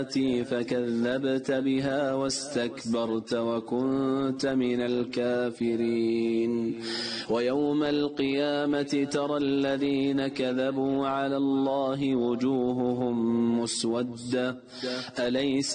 فكذبت بها واستكبرت وكنت من الكافرين ويوم القيامة ترى الذين كذبوا على الله وجوههم مسودة أليس